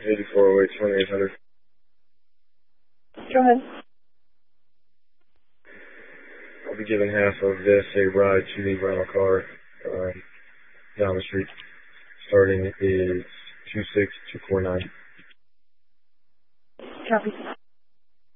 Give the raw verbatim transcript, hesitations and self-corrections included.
eighty-four oh eight, twenty-eight hundred. Go ahead. I'll be giving half of this a ride to the rental car um, down the street. Starting is two six two four nine. Copy.